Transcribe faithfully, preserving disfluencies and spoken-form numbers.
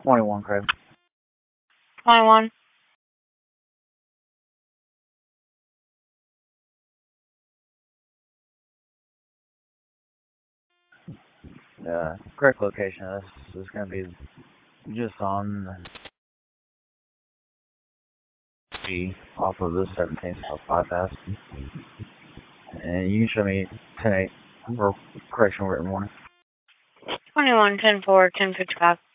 twenty-one, Craig. twenty-one. Uh, correct location. This is going to be just on G off of the seventeenth South bypass. And you can show me ten eight or correction written warning. twenty-one, ten four, ten fifty-five.